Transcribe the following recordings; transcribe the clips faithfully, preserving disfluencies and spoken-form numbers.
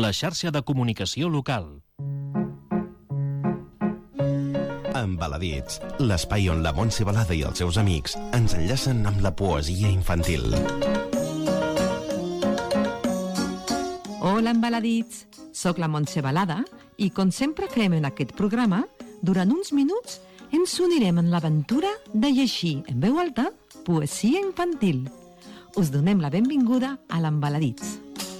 la xarxa de comunicació local. Embaladits, l'espai on la Montse Balada i els seus amics ens enllacen amb la poesia infantil. Hola, Embaladits! Soc la Montse Balada i, com sempre fem en aquest programa, durant uns minuts ens unirem en l'aventura de llegir en veu alta poesia infantil. Us donem la benvinguda a l'Embaladits.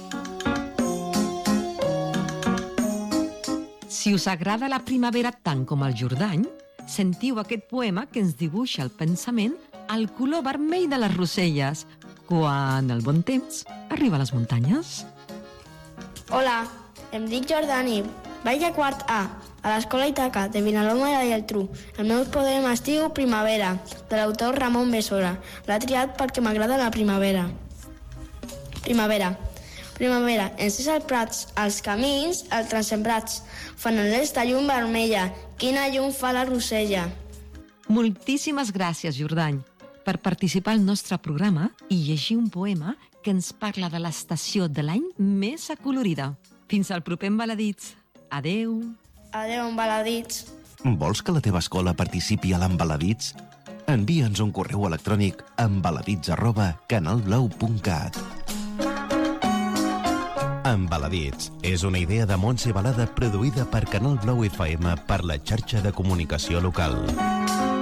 Si us agrada la primavera tant com el Jordany, sentiu aquest poema que ens dibuixa el pensament al color vermell de les roselles quan el bon temps arriba a les muntanyes. Hola, em dic Jordani, vaig a quart A, a l'Escola Itaca de Vinaloma i Geltrú. El meu poema es diu Primavera, de l'autor Ramon Besora. L'ha triat perquè m'agrada la primavera. Primavera. Primavera, encés els prats, els camins, els transsembrats, fanalers de llum vermella, quina llum fa la rosella. Moltíssimes gràcies, Jordany, per participar al nostre programa i llegir un poema que ens parla de l'estació de l'any més acolorida. Fins al proper Embaladits. Adeu. Adeu, Embaladits. Vols que la teva escola participi a l'Embaladits? Envia'ns un correu electrònic a embaladits arroba canalblau punt cat. Embaladits és una idea de Montse Balada produïda per Canal Blau F M per la xarxa de comunicació local.